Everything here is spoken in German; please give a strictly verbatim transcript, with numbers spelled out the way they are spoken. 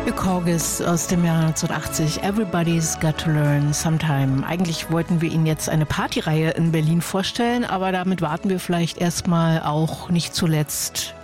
The Corgis aus dem Jahr neunzehnhundertachtzig. Everybody's got to learn sometime. Eigentlich wollten wir Ihnen jetzt eine Partyreihe in Berlin vorstellen, aber damit warten wir vielleicht erstmal auch nicht zuletzt